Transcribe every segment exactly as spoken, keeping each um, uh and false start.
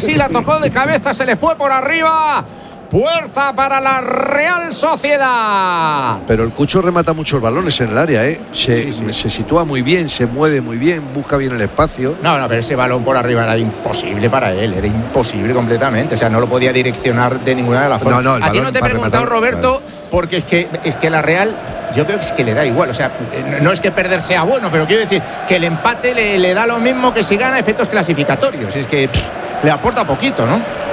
sí, la tocó de cabeza, se le fue por arriba. Puerta para la Real Sociedad. Pero el Cucho remata muchos balones en el área, ¿eh? Se, sí, sí. se sitúa muy bien, se mueve muy bien, busca bien el espacio. No, no, pero ese balón por arriba era imposible para él, era imposible completamente. O sea, no lo podía direccionar de ninguna de las formas. No, no, a ti no te he preguntado, Roberto, porque es que, es que la Real, yo creo que es que le da igual. O sea, no es que perder sea bueno, pero quiero decir que el empate le, le da lo mismo que si gana efectos clasificatorios. Es que pff, le aporta poquito, ¿no?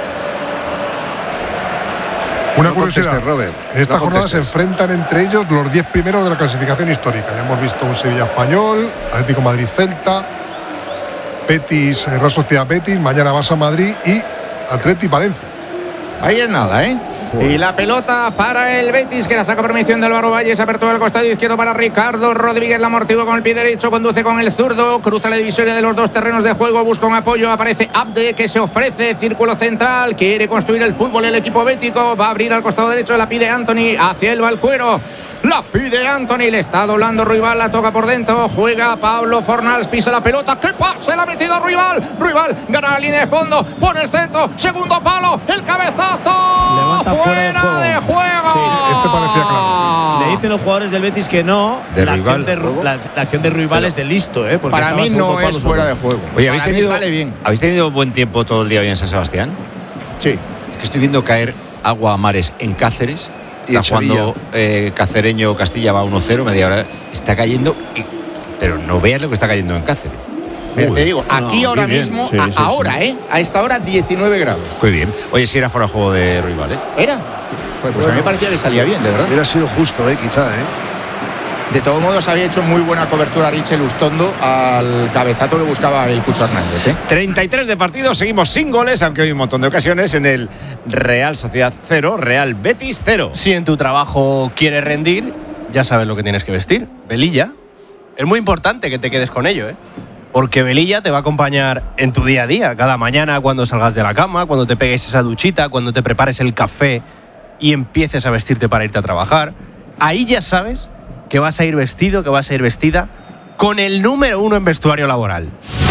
Una no curiosidad, Robert, en esta no jornada se enfrentan entre ellos los diez primeros de la clasificación histórica. Ya hemos visto un Sevilla Español, Atlético Madrid-Celta, Betis, Real Sociedad Betis, mañana Barça Madrid y Atleti Valencia. Ahí es nada, ¿eh? Y la pelota para el Betis, que la saca por mediación de Álvaro Valles. Apertura del costado izquierdo para Ricardo Rodríguez. La amortigua con el pie derecho, conduce con el zurdo. Cruza la divisoria de los dos terrenos de juego. Busca un apoyo. Aparece Abde, que se ofrece. Círculo central. Quiere construir el fútbol el equipo bético. Va a abrir al costado derecho. La pide Anthony. Hacia el Valcuero. La pide Anthony. Le está doblando Ruibal. La toca por dentro. Juega Pablo Fornals. Pisa la pelota. ¡Qué pase! La ha metido Ruibal. Ruibal gana la línea de fondo. Pone el centro. Segundo palo. El cabezazo. Levanta fuera, fuera de juego. De juego. Sí, este parecía claro. Le dicen los jugadores del Betis que no. De la, Ruibal, acción de, la, la acción de Ruibal es de listo, ¿eh? Porque para mí no es fuera de juego. Oye, ¿habéis tenido, sale bien. ¿habéis tenido buen tiempo todo el día hoy en San Sebastián? Sí. Es que estoy viendo caer agua a mares en Cáceres. Y está jugando eh, Cacereño Castilla, va uno cero, media hora. Está cayendo, y, pero no veas lo que está cayendo en Cáceres. Pero te digo, aquí no, ahora bien, mismo, sí, a, sí, ahora, sí. ¿eh? A esta hora, diecinueve grados. Muy bien. Oye, si era fuera de juego de Ruibal, ¿eh? ¿Era? Pues, pues bueno, a mí me parecía que salía bien, de verdad. Hubiera sido justo, ¿eh? Quizá, ¿eh? De todos modos, había hecho muy buena cobertura Richel Ustondo al cabezazo que buscaba el Cucho Hernández, ¿eh? treinta y tres de partido, seguimos sin goles, aunque hay un montón de ocasiones en el Real Sociedad cero, Real Betis cero. Si en tu trabajo quieres rendir, ya sabes lo que tienes que vestir. Velilla. Es muy importante que te quedes con ello, ¿eh? Porque Velilla te va a acompañar en tu día a día, cada mañana cuando salgas de la cama, cuando te pegues esa duchita, cuando te prepares el café y empieces a vestirte para irte a trabajar. Ahí ya sabes que vas a ir vestido, que vas a ir vestida con el número uno en vestuario laboral.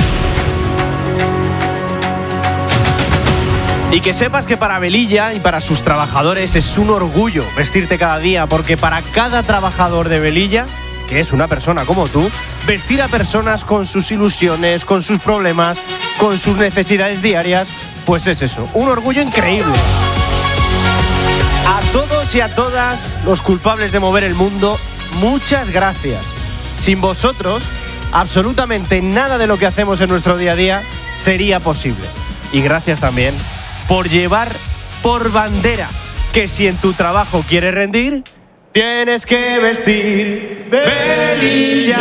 Y que sepas que para Velilla y para sus trabajadores es un orgullo vestirte cada día, porque para cada trabajador de Velilla, que es una persona como tú, vestir a personas con sus ilusiones, con sus problemas, con sus necesidades diarias, pues es eso, un orgullo increíble. A todos y a todas los culpables de mover el mundo, muchas gracias. Sin vosotros, absolutamente nada de lo que hacemos en nuestro día a día sería posible. Y gracias también por llevar por bandera que si en tu trabajo quieres rendir, tienes que vestir Velilla.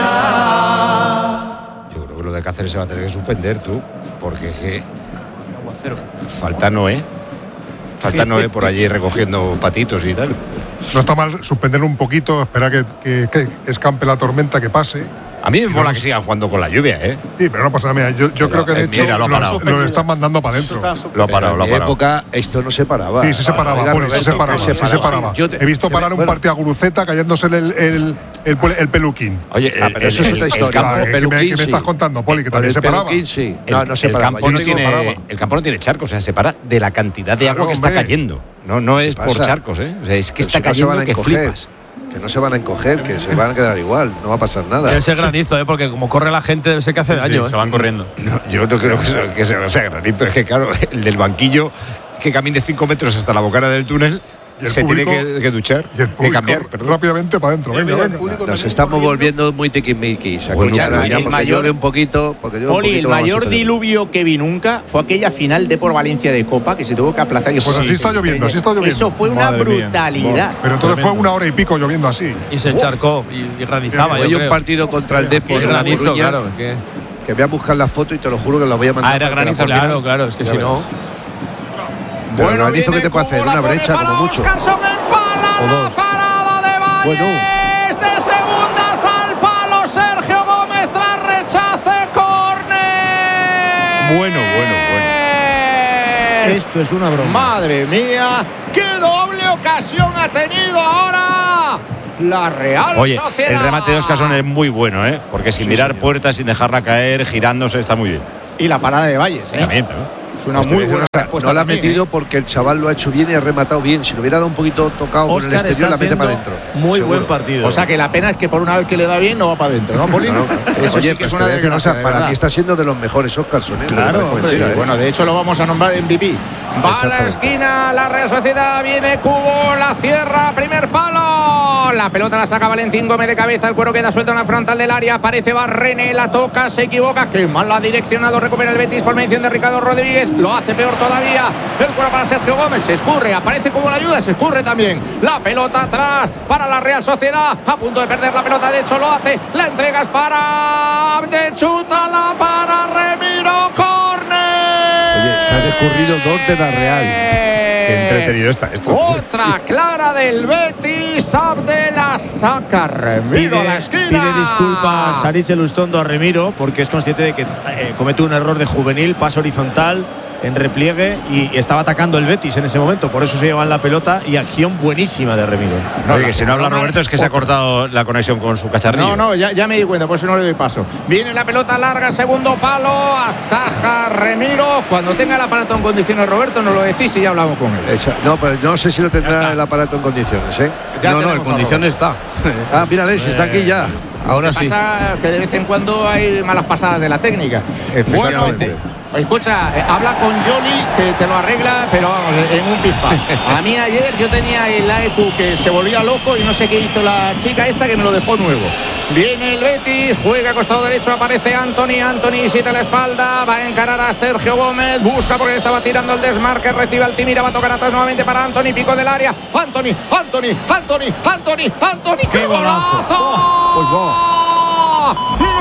Yo creo que lo de Cáceres se va a tener que suspender, tú, porque es que falta Noé. Falta Noé por allí recogiendo patitos y tal. No está mal suspenderlo un poquito, esperar que, que, que escampe la tormenta, que pase. A mí me mola que sigan jugando con la lluvia, ¿eh? Sí, pero no pasa nada. Mira, yo, yo creo que de hecho mira, lo, lo, lo están mandando para adentro. Lo ha parado, lo ha En mi parado. época esto no se paraba. Sí, sí se paraba, Oiga, Poli, sí se Roberto, paraba, que sí se paraba. Yo te- He visto que parar me- un bueno, partido a Guruceta cayéndose el, el, el, el, el peluquín. Oye, Ah, el- pero el- eso es el- otra el historia. campo- Ah, ¿qué, Peluquín, me, ¿Qué me sí. estás contando, Poli? Que Por también el se paraba. peluquín, sí. El, No, no se el paraba. campo Yo no te digo, tiene, paraba. el campo no tiene charcos, o sea, se para de la cantidad de Claro, agua que está hombre. cayendo. No, no es ¿Qué por pasa? charcos, ¿eh? O sea, es que Pero está si no se van cayendo a que encoger, flipas. Que no se van a encoger, que se van a quedar igual. No va a pasar nada. Debe ser granizo, ¿eh? Porque como corre la gente, debe ser que hace daño. Se van corriendo. No, yo no creo que sea, que sea, o sea granizo. Es que, claro, el del banquillo que camine cinco metros hasta la bocana del túnel Y el se público- tiene que, que duchar, Y el que público cambiar. Perdón. rápidamente para adentro. Venga, venga. Nos estamos volviendo muy tiquismiquis. Bueno, Ya, bueno, ya, el porque mayor- llueve un poquito. Porque llueve un Poli, el poquito, vamos a mayor perder. diluvio que vi nunca fue aquella final de por Valencia de Copa que se tuvo que aplazar. Y Pues fue- así está lloviendo, así está lloviendo. Eso fue una Madre mía. brutalidad. Pero entonces Tremendo. fue una hora y pico lloviendo así. Y se encharcó y, y granizaba, yo Hoy un creo. partido contra el Depor Y en La granizo, Coruña, claro. es que- que voy a buscar la foto y te lo juro que la voy a mandar. Ah, era para que la granizo, pongas. Claro, claro, es que Ya si verás. no… Pero el granizo que viene te puede hacer, Cubo, la una pone brecha para como mucho. Óscarson, empala O la dos. parada de Valles. Bueno. De segundas al palo, Sergio Gómez tras rechace, córner. Bueno, bueno, bueno. Esto es una broma. Madre mía, qué doble ocasión ha tenido ahora la Real Oye, Sociedad. el remate de Óscarson es muy bueno, ¿eh? Porque sin mirar puertas, sin dejarla caer, girándose, está muy bien. Y la parada de Valles, ¿eh? También, también. Es una Pues muy buena no, respuesta. no la ha también, metido ¿eh? porque el chaval lo ha hecho bien y ha rematado bien. Si lo hubiera dado un poquito tocado con el Óscar exterior, está la mete para haciendo adentro. muy seguro. buen partido. O sea que la pena es que por una vez que le da bien no va para adentro, ¿no, Poli? No, no. Eso Oye, sí que pues es te una voy a decir una desgracia, cosa, de para verdad. mí está siendo de los mejores Óscarson, ¿eh? Claro, Me parece Sí, mentira, ¿eh? bueno, de hecho lo vamos a nombrar M V P. Va a la esquina, la Real Sociedad, viene Cubo, la cierra, primer palo. La pelota la saca Valentín Gómez de cabeza, el cuero queda suelto en la frontal del área, aparece Barrene, la toca, se equivoca, qué mal la ha direccionado, recupera el Betis por mención de Ricardo Rodríguez, lo hace peor todavía, el cuero para Sergio Gómez, se escurre, aparece Cubo la ayuda, se escurre también, la pelota atrás para la Real Sociedad, a punto de perder la pelota, de hecho lo hace, la entregas para de chútala para Remiro, córner. Oye, se ha descurrido dos de la Real. Qué entretenido está esto. Otra clara del Betis, Abdela saca Remiro a la esquina. Pide disculpas Aritz Elustondo a Remiro porque es consciente de que eh, comete un error de juvenil, paso horizontal en repliegue y estaba atacando el Betis en ese momento, por eso se llevan la pelota y acción buenísima de Remiro. No, Oye, que si no habla Roberto es que se ha cortado la conexión con su cacharrillo. No, no, ya, ya me di cuenta, por eso no le doy paso. Viene la pelota larga, segundo palo, ataja Remiro. Cuando tenga el aparato en condiciones, Roberto, nos lo decís y ya hablamos con él. Esa- no, pues no sé si lo tendrá el aparato en condiciones, ¿eh? Ya no, no, en tenemos a condiciones está. Ah, mírale, si está aquí ya. Ahora Lo que sí. pasa que de vez en cuando hay malas pasadas de la técnica. Bueno, Exactamente. escucha, eh, habla con Jolly que te lo arregla, pero vamos, en un pispás. A mí ayer yo tenía el A E Q que se volvía loco y no sé qué hizo la chica esta que me lo dejó nuevo. Viene el Betis, juega a costado derecho, aparece Anthony, Anthony siete a la espalda, va a encarar a Sergio Gómez, busca porque estaba tirando el desmarque, recibe Altimira, va a tocar atrás nuevamente para Anthony, pico del área, Anthony, Anthony, Anthony, Anthony, Anthony, ¡qué golazo! Pues va.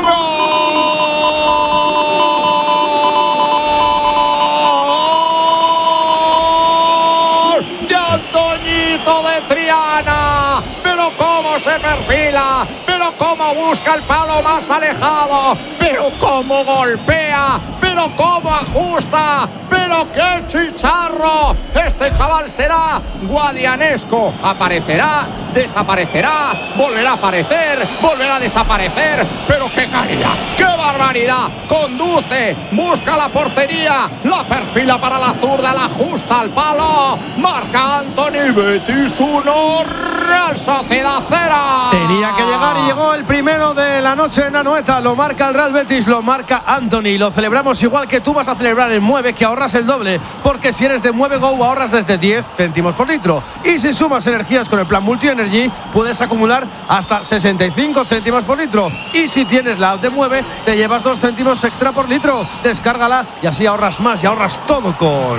¡Gol! ¡De Antoñito de Triana! ¡Pero cómo se perfila! ¡Pero cómo busca el palo más alejado! ¡Pero cómo golpea! ¡Pero cómo ajusta! ¡Pero qué chicharro! Este chaval será guadianesco. Aparecerá, desaparecerá, volverá a aparecer, volverá a desaparecer. ¡Pero qué calidad! ¡Qué barbaridad! Conduce, busca la portería, la perfila para la zurda, la ajusta al palo. Marca Anthony, Betis uno, Real Sociedad cero. Tenía que llegar y llegó el primero de la noche en Anoeta. Lo marca el Real Betis, lo marca Anthony. Lo celebramos igual que tú vas a celebrar en Mueve, que ahorras el doble. Porque si eres de Mueve Go ahorras desde diez céntimos por litro. Y si sumas energías con el plan Multi Energy, puedes acumular hasta sesenta y cinco céntimos por litro. Y si tienes la app de Mueve, te llevas dos céntimos extra por litro. Descárgala y así ahorras más y ahorras todo con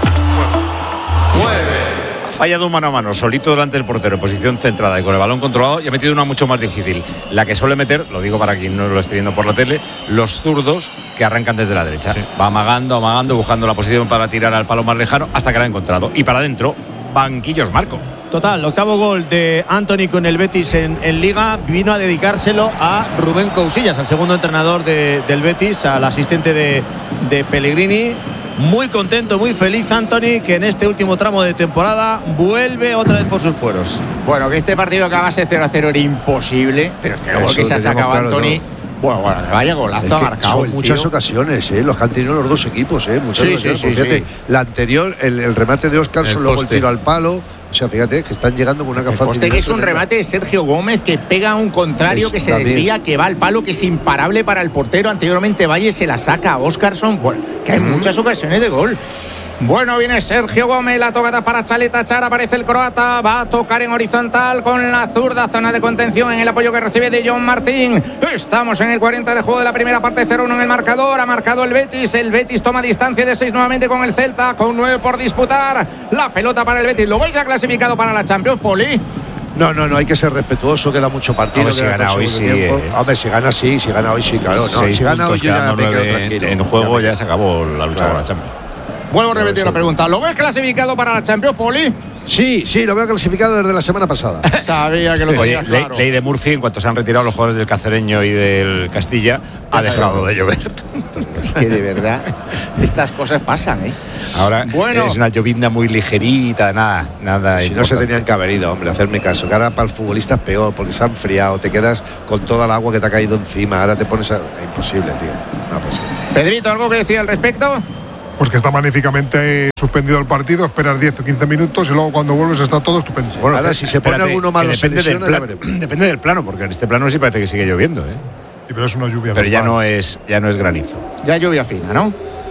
Mueve. Ha fallado un mano a mano, solito delante del portero, en posición centrada y con el balón controlado, y ha metido una mucho más difícil. La que suele meter, lo digo para quien no lo esté viendo por la tele, los zurdos que arrancan desde la derecha. Sí. Va amagando, amagando, buscando la posición para tirar al palo más lejano hasta que la ha encontrado. Y para adentro, banquillos Marco. Total, octavo gol de Anthony con el Betis en, en Liga. Vino a dedicárselo a Rubén Cousillas, al segundo entrenador de, del Betis, al asistente de, de Pellegrini. Muy contento, muy feliz Anthony, que en este último tramo de temporada vuelve otra vez por sus fueros. Bueno, que este partido acabase cero a cero era imposible, pero es que luego que se ha sacado claro, Anthony. No. Bueno, bueno, vaya golazo es que ha marcado. En muchas tío. ocasiones, ¿eh? Los que han tenido los dos equipos, ¿eh? Muchas sí, ocasiones. Sí, sí, fíjate, sí. la anterior, el, el remate de Óscarson, luego el tiro al palo. O sea, fíjate que están llegando con una capacidad. Este que es un remate de Sergio Gómez que pega a un contrario, es, que se también. desvía, que va al palo, que es imparable para el portero. Anteriormente Valle se la saca a Óscarson. Bueno, que hay mm. muchas ocasiones de gol. Bueno, viene Sergio Gómez, la tocada para Chaleta Char, aparece el croata, va a tocar en horizontal con la zurda, zona de contención en el apoyo que recibe de John Martín. Estamos en el cuarenta de juego de la primera parte, cero uno en el marcador, ha marcado el Betis, el Betis toma distancia de seis nuevamente con el Celta, con nueve por disputar, la pelota para el Betis. ¿Lo veis ya clasificado para la Champions, Poli? No, no, no, hay que ser respetuoso, queda mucho partido. Hombre, si gana hoy sí. Eh. Hombre, si gana sí, si gana hoy sí, claro. No, si gana hoy ya me quedo tranquilo. En juego ya se acabó la lucha claro. por la Champions. Vuelvo a repetir la pregunta. ¿Lo ves clasificado para la Champions, Poli? Sí, sí, lo veo clasificado desde la semana pasada. Sabía que lo tenía Oye, claro. Ley de Murphy, en cuanto se han retirado los jugadores del Cacereño y del Castilla, ha dejado de llover. Es que de verdad, estas cosas pasan, ¿eh? Ahora bueno. es una llovizna muy ligerita, nada, nada. Si importante. No se tenían que haber ido, hombre, hacerme caso. Que ahora para el futbolista es peor, porque se ha enfriado, te quedas con toda el agua que te ha caído encima. Ahora te pones a. Es imposible, tío. No, posible. Pedrito, ¿algo que decir al respecto? Pues que está magníficamente suspendido el partido, esperas diez o quince minutos y luego cuando vuelves está todo estupendo. Bueno, ahora si se pone espérate, alguno malo, depende, del plan, depende del plano, porque en este plano sí parece que sigue lloviendo, ¿eh? Sí, pero es una lluvia. Pero ya no es, ya no es granizo. Ya lluvia fina, ¿no?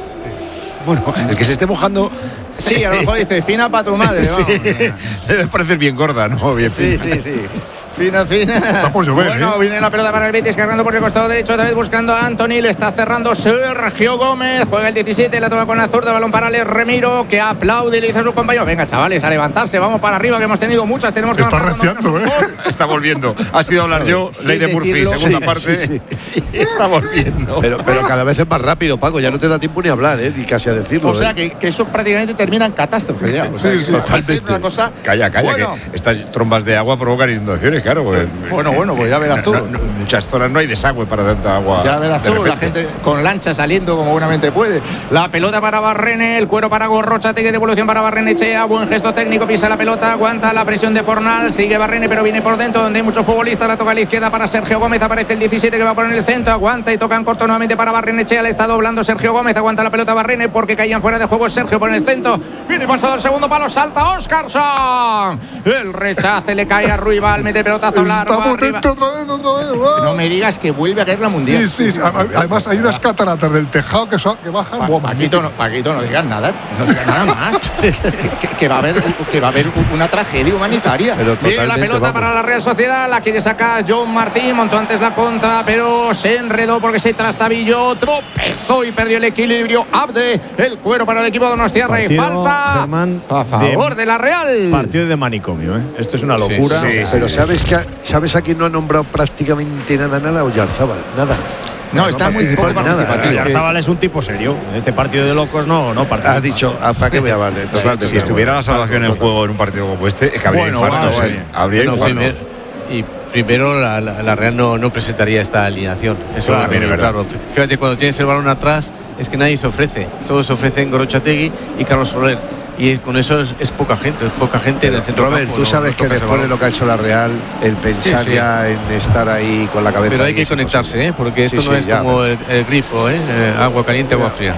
Bueno, el que se esté mojando. Sí, a lo mejor dice fina para tu madre, vamos. Sí, debe parecer bien gorda, ¿no? Bien Sí, fina. sí, sí. Fina, fina. Está por llover, Bueno, ¿eh? viene la pelota para el Betis, cargando por el costado derecho, otra vez buscando a Anthony, le está cerrando Sergio Gómez, juega el diecisiete, la toma con la zurda, balón para Alex Remiro, que aplaude y le dice a su compañero, venga chavales, a levantarse, vamos para arriba, que hemos tenido muchas, tenemos que Está marcar cuando reciando, menos un ¿eh? gol. Está volviendo. Ha sido hablar yo, Sí, ley de Murphy, decirlo. segunda Sí, parte. sí, Está volviendo. Pero, pero cada vez es más rápido, Paco. Ya no te da tiempo ni a hablar, ¿eh? Ni casi a decirlo. O sea, ¿eh? que, que eso prácticamente termina en catástrofe ya. O sea, Sí, que sí, va a ser totalmente. una cosa. Calla, calla, Bueno, que estas trombas de agua provocan inundaciones, claro. porque- bueno, bueno, pues ya verás tú. No, no, en muchas zonas no hay desagüe para tanta agua. Ya verás de tú, la repente. gente con lancha saliendo como buenamente puede. La pelota para Barrene, el cuero para Gorrochategui, devolución para Barrenechea, buen gesto técnico, pisa la pelota, aguanta la presión de Fornal, sigue Barrene pero viene por dentro donde hay muchos futbolistas, la toca a la izquierda para Sergio Gómez, aparece el diecisiete que va a poner el centro, aguanta y toca en corto nuevamente para Barrenechea, le está doblando Sergio Gómez, aguanta la pelota Barrene porque caían fuera de juego Sergio por el centro, viene pasado el segundo palo, salta Óscarson, el rechace le cae a Ruibal, mete pelotazo largo Está arriba. potente otra vez, otra vez. ¡Wow! No me digas que vuelve a caer la mundial. Sí, sí, además hay unas cataratas del tejado que, son, que bajan. Pa- Buah, Paquito, no, Paquito, no digas nada, no digas nada más. que, que- que va a haber, que va a haber una tragedia humanitaria. Pero Viene la totalmente, pelota vamos. para la Real Sociedad, la quiere sacar John Martín, montó antes la contra, pero se enredó porque se trastabilló, tropezó y perdió el equilibrio. Abde, el cuero para el equipo de Donostiarra y Partido, falta Germán, a favor de, de la Real. Partido de manicomio, ¿eh? Esto es una locura. sí, O sea, Pero ¿sabes, que, ¿sabes a quién no ha nombrado prácticamente nada, nada? Oyarzábal, nada. No, está muy poco participa en nada. participativo. Oyarzabal es un tipo serio. En este partido de locos no, no participa. Has dicho, ¿ah, ¿para qué voy a valer? Totalmente. Si estuviera la salvación en juego en un partido como este, es que habría Bueno, infartos. bueno, ¿eh? sí. Habría Bueno, infartos. primer- y primero la, la- la Real no, no presentaría esta alineación. Eso Claro, lo tengo es verdad. claro. Fíjate, cuando tienes el balón atrás es que nadie se ofrece. Solo se ofrecen Gorrochategui y Carlos Soler. Y con eso es, es poca gente, es poca gente en el centro Robert, campo, tú no- sabes no que tocas el después de balón. lo que ha hecho la Real, el pensar Sí, sí. ya en estar ahí con la cabeza. Pero hay ahí que es conectarse, ¿eh? Porque Sí, esto no sí, es ya, como el, el grifo, ¿eh? Eh, agua caliente, agua fría.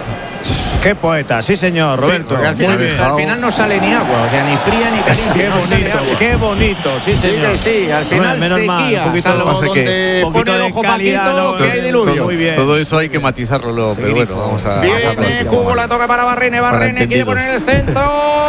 Qué poeta, sí señor, Roberto. Porque al Muy final, bien. al final no sale ni agua, o sea, ni fría ni caliente. Qué no sale bonito, agua. qué bonito, sí Sí, señor. que sí, al final Menos mal, sequía, un poquito- salvo pasa que donde un poquito pone el de ojo calidad, Paquito, ¿no? que hay diluvio. Muy bien. Todo eso hay que matizarlo luego, pero bueno, vamos a. Viene Cubo, la toca para Barrene, Barrene quiere entendidos. poner el centro,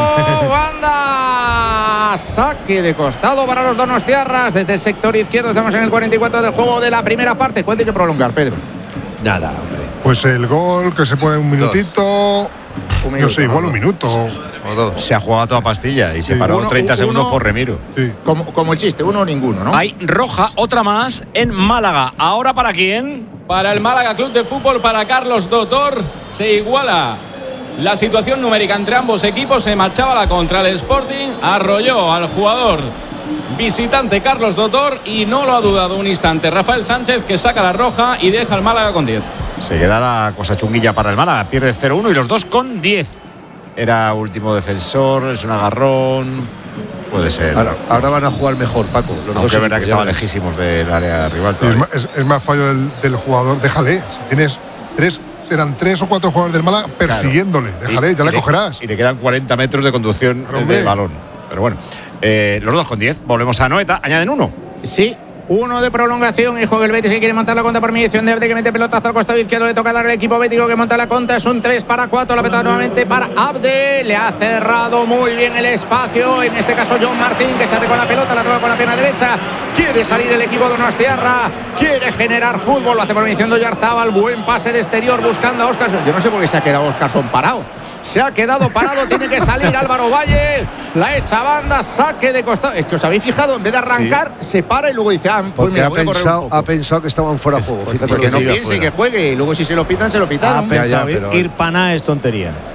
banda, saque de costado para los donostiarras, desde el sector izquierdo, estamos en el cuarenta y cuatro del juego de la primera parte. ¿Cuánto hay que prolongar, Pedro? Nada, hombre. Pues el gol que se pone un minutito. Un No minuto, sé, igual ¿no? un minuto. O dos. Se ha jugado a toda pastilla y se Sí. paró Uno- treinta uno- segundos por Remiro. Sí. Como, como el chiste, uno o ninguno, ¿no? Hay roja, otra más en Málaga. ¿Ahora para quién? Para el Málaga Club de Fútbol, para Carlos Dotor, se iguala la situación numérica entre ambos equipos. Se marchaba la contra el Sporting, arrolló al jugador visitante Carlos Dotor y no lo ha dudado un instante Rafael Sánchez, que saca la roja y deja al Málaga con diez. Se queda la cosa chunguilla para el Málaga. Pierde cero uno y los dos con diez. Era último defensor, es un agarrón. Puede ser. Ahora, ahora van a jugar mejor, Paco. Los dos Aunque es verdad equipos, que ya estaban verás. lejísimos del área rival. Sí, es, todavía. ma- es- es más fallo del, del jugador. Déjale. Si tienes tres, serán tres o cuatro jugadores del Málaga persiguiéndole. Déjale, Y- ya y le le- cogerás. Y le quedan cuarenta metros de conducción Claro, de hombre. balón. Pero bueno, eh, los dos con diez. Volvemos a Noeta. Añaden uno. Sí. Uno de prolongación y juega el Betis que quiere montar la contra por mediación de Abde, que mete pelotazo al costado izquierdo, le toca dar al equipo bético que monta la contra, es un tres para cuatro, la pelota nuevamente para Abde, le ha cerrado muy bien el espacio, en este caso John Martín, que se hace con la pelota, la toca con la pierna derecha, quiere salir el equipo de Donostiarra, quiere generar fútbol, lo hace por mediación de Oyarzábal, buen pase de exterior buscando a Óscarson, yo no sé por qué se ha quedado Óscarson parado. Se ha quedado parado, tiene que salir Álvaro Valle, la echa banda, saque de costado. Es que os habéis fijado, en vez de arrancar, se para y luego dice, ah, pues Porque mira, ha voy a correr un pensado, poco. ha pensado que estaban fuera de juego. Fíjate Porque que no sí. piense que juegue y luego si se lo pitan, se lo Ha pitaron. ya, pensado, pero- ir, ir paná es tontería.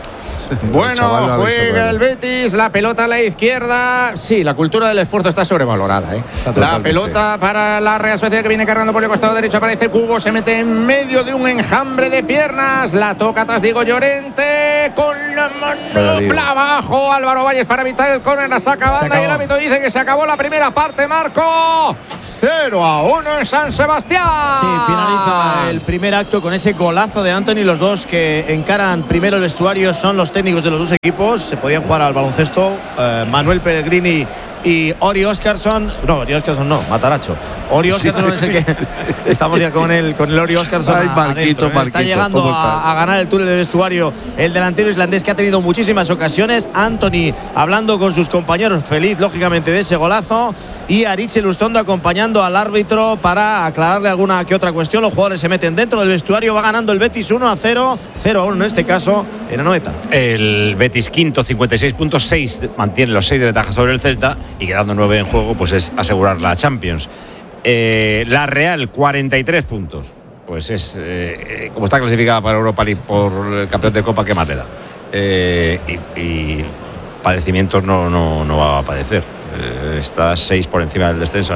Bueno, juega el Betis, la pelota a la izquierda. Sí, la cultura del esfuerzo está sobrevalorada, ¿eh? Está la pelota para la Real Sociedad, que viene cargando por el costado derecho. Aparece Cubo, se mete en medio de un enjambre de piernas. La toca tras Diego Llorente con la manopla abajo. Álvaro Valles para evitar el córner, la saca banda y el árbitro dice que se acabó la primera parte. Marco, cero a uno en San Sebastián. Sí, finaliza el primer acto con ese golazo de Antony. Los dos que encaran primero el vestuario son los técnicos de los dos equipos. Se podían jugar al baloncesto. Eh, Manuel Pellegrini y Ori Óscarsson. No, Ori Óscarsson no, Mataracho. Ori Óscarsson es el que estamos ya con el, con el Ori Óscarsson. Ay, Marquito, adentro, ¿eh? Marquito, está llegando a, a ganar el túnel de vestuario el delantero islandés, que ha tenido muchísimas ocasiones. Antony hablando con sus compañeros, feliz lógicamente de ese golazo, y Aritz Lustondo acompañando al árbitro para aclararle alguna que otra cuestión. Los jugadores se meten dentro del vestuario. Va ganando el Betis uno a cero, cero a uno en este caso en Anoeta. El Betis quinto, cincuenta y seis puntos, seis, mantiene los seis de ventaja sobre el Celta, y quedando nueve en juego, pues es asegurar la Champions. Eh, la Real, cuarenta y tres puntos. Pues es, eh, como está clasificada para Europa League por el campeón de Copa, ¿qué más le da? Eh, y, y padecimientos no, no, no va a padecer. Eh, está seis por encima del descenso.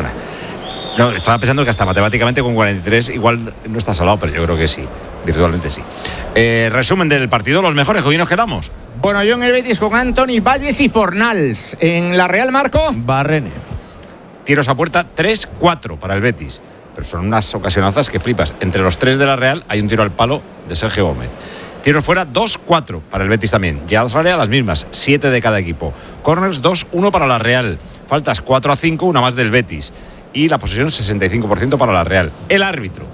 No, estaba pensando que hasta matemáticamente con cuarenta y tres igual no está salvado, pero yo creo que sí, virtualmente sí. Eh, resumen del partido, los mejores, hoy nos quedamos. Bueno, yo en el Betis con Antony, Valles y Fornals. En la Real, Marco, Barrene. Tiros a puerta, tres cuatro para el Betis. Pero son unas ocasionazas que flipas. Entre los tres de la Real hay un tiro al palo de Sergio Gómez. Tiros fuera, dos cuatro para el Betis también. Llegadas a la Real, las mismas, siete de cada equipo. Corners, dos uno para la Real. Faltas, cuatro a cinco, una más del Betis. Y la posesión, sesenta y cinco por ciento para la Real. El árbitro.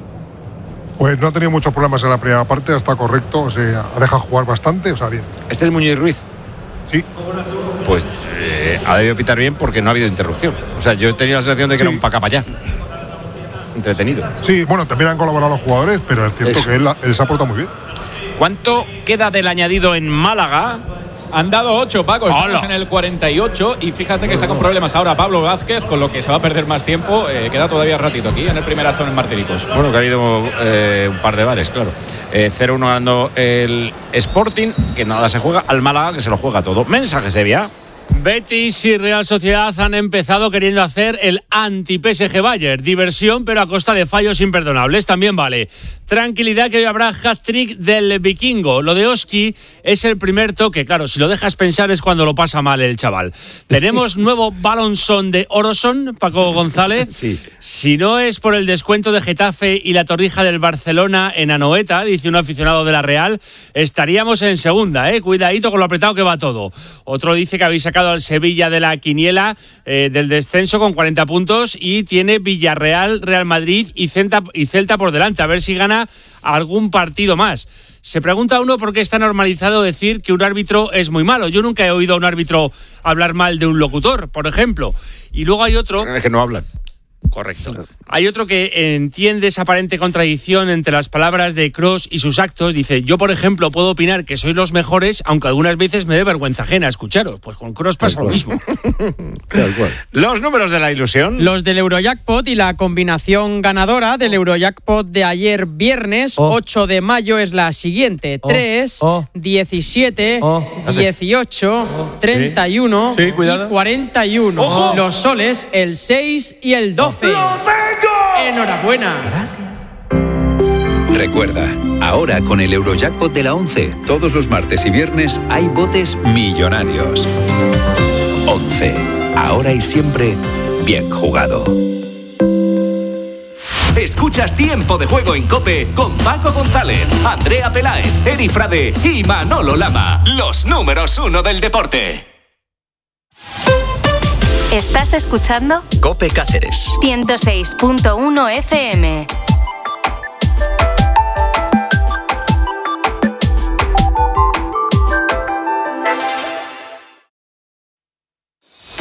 Pues no ha tenido muchos problemas en la primera parte, está correcto, o sea, ha dejado jugar bastante, o sea, bien. ¿Este es Muñoz Ruiz? Sí. Pues eh, ha debido pitar bien porque no ha habido interrupción. O sea, yo he tenido la sensación de que sí. Era un pa' acá, pa' allá. Entretenido. Sí, bueno, también han colaborado los jugadores, pero es cierto Eso. que él, él se ha portado muy bien. ¿Cuánto queda del añadido en Málaga? Han dado ocho, Paco, estamos Hola. en el cuarenta y ocho, y fíjate que está con problemas ahora Pablo Vázquez, con lo que se va a perder más tiempo. Eh, queda todavía ratito aquí en el primer acto en Martiricos. Bueno, que ha habido eh, un par de bares, claro. Eh, cero uno ganando el Sporting, que nada se juega, al Málaga, que se lo juega todo. Mensaje, Sevilla. Betis y Real Sociedad han empezado queriendo hacer el anti-P S G Bayern. Diversión, pero a costa de fallos imperdonables. También vale. Tranquilidad, que hoy habrá hat-trick del vikingo. Lo de Oski es el primer toque. Claro, si lo dejas pensar es cuando lo pasa mal el chaval. Tenemos nuevo balonson de Oroson, Paco González. Sí. Si no es por el descuento de Getafe y la torrija del Barcelona en Anoeta, dice un aficionado de la Real, estaríamos en segunda, ¿eh? Cuidadito con lo apretado que va todo. Otro dice que habéis sacado al Sevilla de la quiniela eh, del descenso con cuarenta puntos y tiene Villarreal, Real Madrid y Celta, y Celta por delante. A ver si gana algún partido más. Se pregunta uno por qué está normalizado decir que un árbitro es muy malo. Yo nunca he oído a un árbitro hablar mal de un locutor, por ejemplo. Y luego hay otro... Es que no hablan. Correcto. Hay otro que entiende esa aparente contradicción entre las palabras de Kroos y sus actos. Dice, yo por ejemplo puedo opinar que sois los mejores, aunque algunas veces me dé vergüenza ajena escucharos. Pues con Kroos pasa lo mismo. Tal cual. Los números de la ilusión. Los del Eurojackpot y la combinación ganadora del Eurojackpot de ayer viernes, oh. ocho de mayo, es la siguiente. Oh. tres, oh. diecisiete, oh. dieciocho, oh. treinta y uno sí. Sí, y cuarenta y uno. ¡Ojo! Los soles, el seis y el doce. ¡Lo tengo! ¡Enhorabuena! Gracias. Recuerda, ahora con el Eurojackpot de la once, todos los martes y viernes hay botes millonarios. once. Ahora y siempre, bien jugado. Escuchas Tiempo de Juego en COPE con Paco González, Andrea Peláez, Eri Frade y Manolo Lama. Los números uno del deporte. ¿Estás escuchando? COPE Cáceres ciento seis punto uno F M.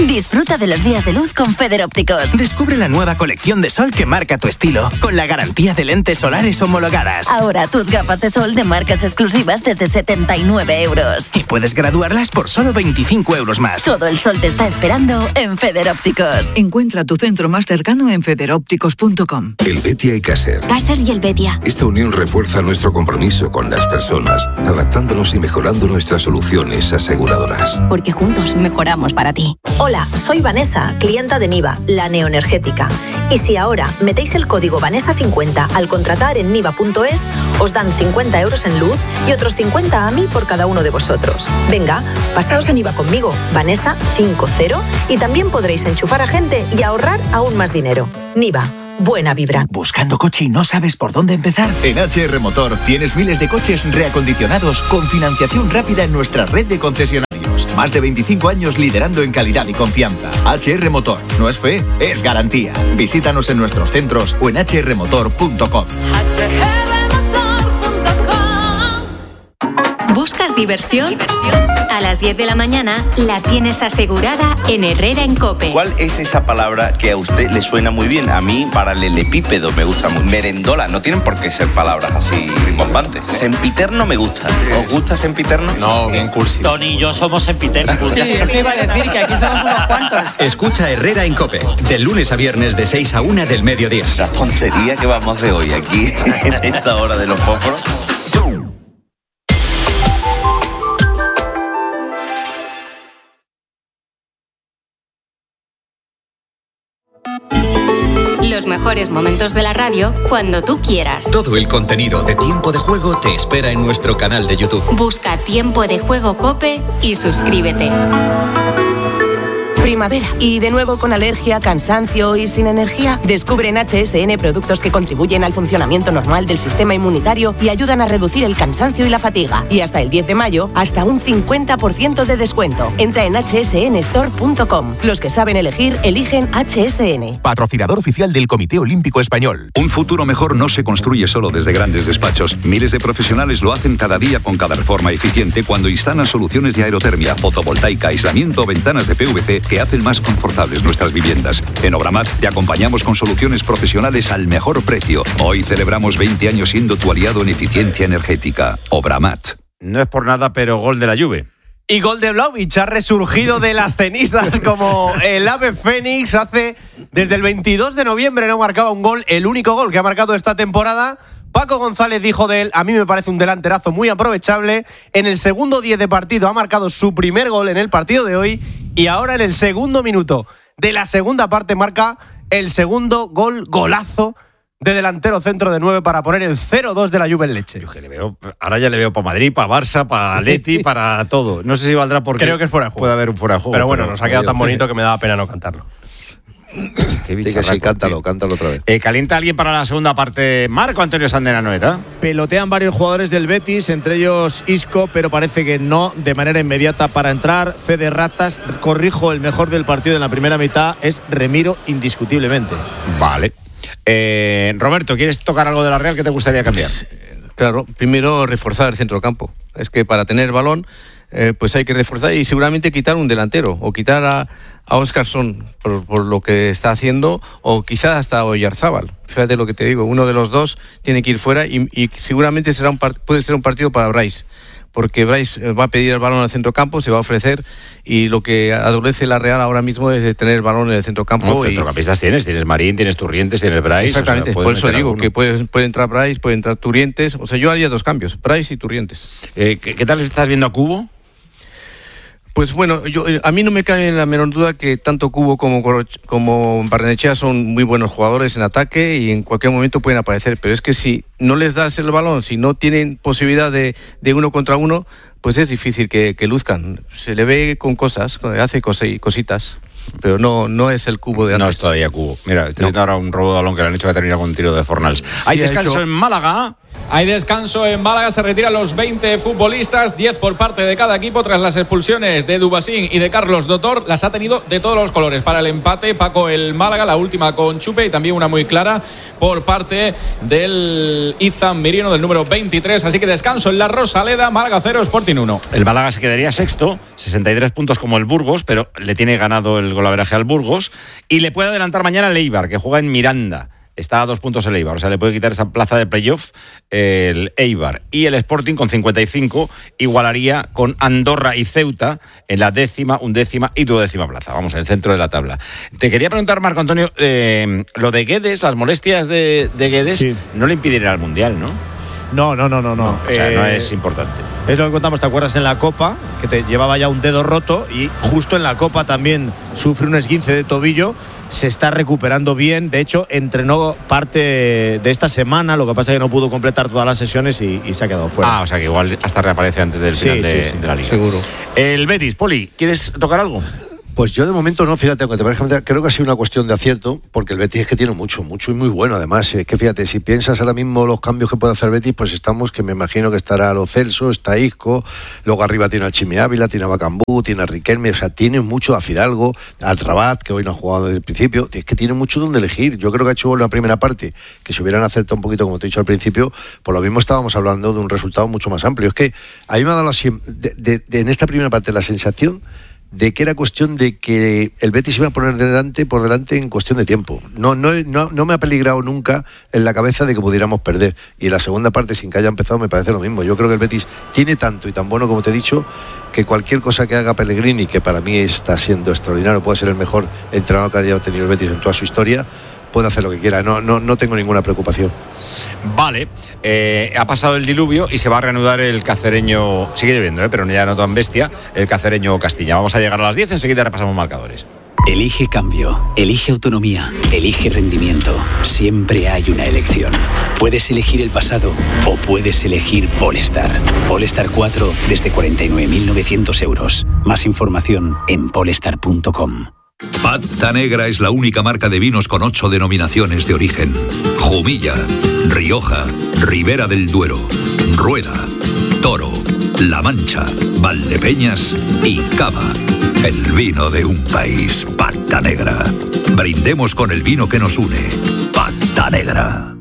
Disfruta de los días de luz con Feder Ópticos. Descubre la nueva colección de sol que marca tu estilo, con la garantía de lentes solares homologadas. Ahora tus gafas de sol de marcas exclusivas desde setenta y nueve euros. Y puedes graduarlas por solo veinticinco euros más. Todo el sol te está esperando en Feder Ópticos. Encuentra tu centro más cercano en feder ópticos punto com. El Betia y Caser. Caser y el Betia. Esta unión refuerza nuestro compromiso con las personas, adaptándonos y mejorando nuestras soluciones aseguradoras. Porque juntos mejoramos para ti. Hola, soy Vanessa, clienta de Niva, la neoenergética. Y si ahora metéis el código Vanessa cincuenta al contratar en niva punto es, os dan cincuenta euros en luz y otros cincuenta a mí por cada uno de vosotros. Venga, pasaos a Niva conmigo, Vanessa cincuenta, y también podréis enchufar a gente y ahorrar aún más dinero. Niva. Buena vibra. ¿Buscando coche y no sabes por dónde empezar? En H R Motor tienes miles de coches reacondicionados con financiación rápida en nuestra red de concesionarios. Más de veinticinco años liderando en calidad y confianza. H R Motor. No es fe, es garantía. Visítanos en nuestros centros o en h r motor punto com. ¿Buscas diversión? ¿Diversión? A las diez de la mañana la tienes asegurada en Herrera en COPE. ¿Cuál es esa palabra que a usted le suena muy bien? A mí, paralelepípedo me gusta muy. Merendola, no tienen por qué ser palabras así rimbombantes. Sempiterno me gusta. ¿Os gusta sempiterno? No, bien cursi. Tony y yo somos sempiterno. Sí, eso iba a decir, que aquí somos unos cuantos. Escucha Herrera en COPE, de lunes a viernes de seis a una del mediodía. La tontería que vamos de hoy aquí, en esta hora de los fósforos. Los mejores momentos de la radio cuando tú quieras. Todo el contenido de Tiempo de Juego te espera en nuestro canal de YouTube. Busca Tiempo de Juego COPE y suscríbete. Primavera. Y de nuevo con alergia, cansancio y sin energía. Descubre en H S N productos que contribuyen al funcionamiento normal del sistema inmunitario y ayudan a reducir el cansancio y la fatiga. Y hasta el diez de mayo, hasta un cincuenta por ciento de descuento. Entra en h s n store punto com. Los que saben elegir, eligen H S N. Patrocinador oficial del Comité Olímpico Español. Un futuro mejor no se construye solo desde grandes despachos. Miles de profesionales lo hacen cada día con cada reforma eficiente cuando instalan soluciones de aerotermia, fotovoltaica, aislamiento o ventanas de P V C que hacen más confortables nuestras viviendas. En Obramat te acompañamos con soluciones profesionales al mejor precio. Hoy celebramos veinte años siendo tu aliado en eficiencia energética. Obramat. No es por nada, pero gol de la Juve. Y gol de Vlahovic, ha resurgido de las cenizas como el ave fénix. Hace desde el veintidós de noviembre no marcaba un gol, el único gol que ha marcado esta temporada. Paco González dijo de él: a mí me parece un delanterazo muy aprovechable. En el segundo diez de partido ha marcado su primer gol en el partido de hoy y ahora en el segundo minuto de la segunda parte marca el segundo gol, golazo de delantero centro de nueve para poner el cero dos de la Juve en Leche. Yo que le veo, ahora ya le veo para Madrid, para Barça, para Atleti, para todo. No sé si valdrá porque creo que es fuera de juego. Puede haber un fuera de juego. Pero bueno, pero nos ha quedado tan bonito que me daba pena no cantarlo. Qué sí, que sí, cántalo, cántalo otra vez. Eh, ¿Calienta alguien para la segunda parte? Marco Antonio Sandena Noeta. Pelotean varios jugadores del Betis, entre ellos Isco, pero parece que no de manera inmediata para entrar. Fede Ratas, corrijo, el mejor del partido en la primera mitad es Remiro, indiscutiblemente. Vale. Eh, Roberto, ¿quieres tocar algo de la Real que te gustaría cambiar? Claro, primero reforzar el centrocampo. Es que para tener balón, eh, pues hay que reforzar y seguramente quitar un delantero o quitar a, a Óscarson por, por lo que está haciendo, o quizás hasta a Oyarzábal. Fíjate lo que te digo, uno de los dos tiene que ir fuera y, y seguramente será un part- puede ser un partido para Bryce, porque Bryce va a pedir el balón al centrocampo, se va a ofrecer, y lo que adolece la Real ahora mismo es de tener el balón en el centrocampo. No, centrocampistas tienes, tienes Marín, tienes Turrientes, tienes Bryce. Exactamente, o sea, por eso digo alguno. que puede, puede entrar Bryce, puede entrar Turrientes, o sea, yo haría dos cambios, Bryce y Turrientes. Eh, ¿qué, ¿Qué tal estás viendo a Cubo? Pues bueno, yo, a mí no me cabe la menor duda que tanto Cubo como, como Barrenechea son muy buenos jugadores en ataque y en cualquier momento pueden aparecer, pero es que si no les das el balón, si no tienen posibilidad de, de uno contra uno, pues es difícil que, que luzcan. Se le ve con cosas, hace cositas, pero no, no es el Cubo de antes. No es todavía Cubo. Mira, estoy no. viendo ahora un robo de balón que le han hecho que terminar con un tiro de Fornals. Sí, Hay descanso hecho... en Málaga. Hay descanso en Málaga, se retiran los veinte futbolistas, diez por parte de cada equipo tras las expulsiones de Dubasín y de Carlos Dotor. Las ha tenido de todos los colores. Para el empate, Paco el Málaga, la última con Chupe y también una muy clara por parte del Izan Mirino, del número veintitrés. Así que descanso en la Rosaleda, Málaga cero, Sporting uno. El Málaga se quedaría sexto, sesenta y tres puntos como el Burgos, pero le tiene ganado el golaveraje al Burgos y le puede adelantar mañana el Eibar, que juega en Miranda. Está a dos puntos el Eibar, o sea, le puede quitar esa plaza de playoff el Eibar. Y el Sporting con cincuenta y cinco igualaría con Andorra y Ceuta en la décima, undécima y duodécima plaza. Vamos, en el centro de la tabla. Te quería preguntar, Marco Antonio, eh, lo de Guedes, las molestias de, de Guedes, sí, no le impedirían al Mundial, ¿no? No, no, no, no, no. no o sea, eh, no es importante. Es lo que contamos, ¿te acuerdas? En la Copa, que te llevaba ya un dedo roto y justo en la Copa también sufre un esguince de tobillo. Se está recuperando bien. De hecho, entrenó parte de esta semana. Lo que pasa es que no pudo completar todas las sesiones y, y se ha quedado fuera. Ah, o sea que igual hasta reaparece antes del final sí, de, sí, sí, de la Liga. Seguro. El Betis, Poli, ¿quieres tocar algo? Pues yo de momento no, fíjate, aunque te parezca, creo que ha sido una cuestión de acierto, porque el Betis es que tiene mucho, mucho y muy bueno además. Es que fíjate, si piensas ahora mismo los cambios que puede hacer Betis, pues estamos, que me imagino que estará Lo Celso, está Isco, luego arriba tiene al Chimi Ávila, tiene a Bacambú, tiene a Riquelme, o sea, tiene mucho, a Fidalgo, al Rabat, que hoy no ha jugado desde el principio, es que tiene mucho donde elegir. Yo creo que ha hecho una primera parte, que si hubieran acertado un poquito, como te he dicho al principio, por lo mismo estábamos hablando de un resultado mucho más amplio. Es que a mí me ha dado la, de, de, de, en esta primera parte la sensación de que era cuestión de que el Betis iba a poner delante por delante en cuestión de tiempo. No, no, no, no me ha peligrado nunca en la cabeza de que pudiéramos perder. Y en la segunda parte, sin que haya empezado, me parece lo mismo. Yo creo que el Betis tiene tanto y tan bueno, como te he dicho, que cualquier cosa que haga Pellegrini, que para mí está siendo extraordinario, puede ser el mejor entrenador que haya tenido el Betis en toda su historia, puede hacer lo que quiera. No, no, no tengo ninguna preocupación. Vale, eh, ha pasado el diluvio y se va a reanudar el cacereño, sigue lloviendo, eh, pero ya no tan bestia, el cacereño Castilla. Vamos a llegar a las diez, enseguida repasamos marcadores. Elige cambio, elige autonomía, elige rendimiento. Siempre hay una elección. Puedes elegir el pasado o puedes elegir Polestar. Polestar cuatro desde cuarenta y nueve mil novecientos euros. Más información en polestar punto com. Pata Negra es la única marca de vinos con ocho denominaciones de origen. Jumilla, Rioja, Ribera del Duero, Rueda, Toro, La Mancha, Valdepeñas y Cava. El vino de un país, Pata Negra. Brindemos con el vino que nos une. Pata Negra.